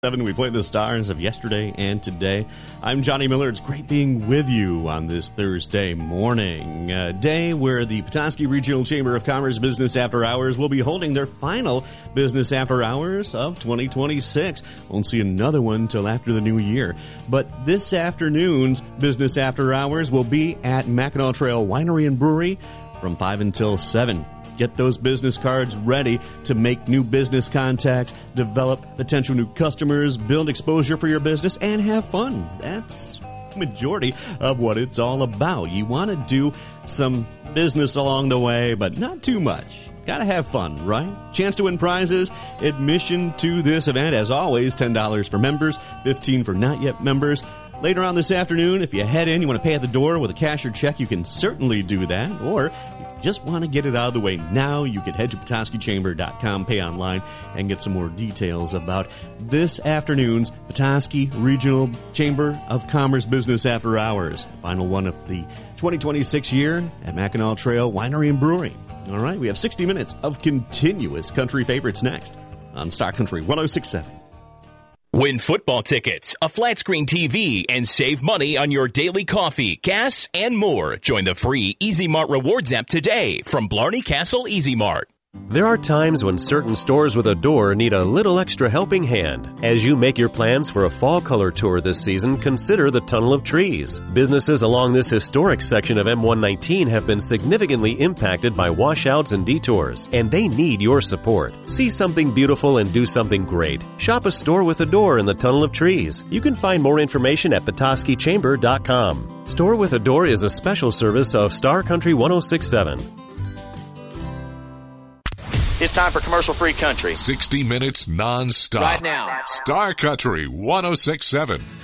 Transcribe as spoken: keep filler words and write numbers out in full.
Seven, we play the stars of yesterday and today. I'm Johnny Miller. It's great being with you on this Thursday morning, a day where the Petoskey Regional Chamber of Commerce Business After Hours will be holding their final Business After Hours of twenty twenty-six. Won't see another one till after the new year. But this afternoon's Business After Hours will be at Mackinac Trail Winery and Brewery from five until seven. Get those business cards ready to make new business contacts, develop potential new customers, build exposure for your business, and have fun. That's the majority of what it's all about. You want to do some business along the way, but not too much. Gotta have fun, right? Chance to win prizes. Admission to this event, as always, ten dollars for members, fifteen dollars for not yet members. Later on this afternoon, if you head in, you want to pay at the door with a cash or check, you can certainly do that. Or if you just want to get it out of the way now, you can head to Petoskey Chamber dot com, pay online, and get some more details about this afternoon's Petoskey Regional Chamber of Commerce Business After Hours. Final one of the twenty twenty-six year at Mackinac Trail Winery and Brewery. All right, we have sixty minutes of continuous country favorites next on Star Country one oh six point seven. Win football tickets, a flat screen T V, and save money on your daily coffee, gas, and more. Join the free Easy Mart Rewards app today from Blarney Castle Easy Mart. There are times when certain stores with a door need a little extra helping hand. As you make your plans for a fall color tour this season, consider the Tunnel of Trees. Businesses along this historic section of M one nineteen have been significantly impacted by washouts and detours, and they need your support. See something beautiful and do something great. Shop a store with a door in the Tunnel of Trees. You can find more information at Petoskey Chamber dot com. Store with a Door is a special service of Star Country one oh six point seven. It's time for commercial-free country. sixty minutes non-stop. Right now. Star Country one oh six point seven.